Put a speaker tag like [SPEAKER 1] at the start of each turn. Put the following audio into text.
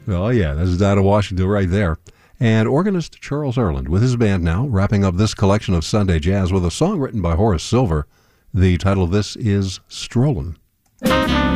[SPEAKER 1] Oh, yeah, that's Dinah Washington right there. And organist Charles Earland with his band now, wrapping up this collection of Sunday Jazz with a song written by Horace Silver. The title of this is Strollin'.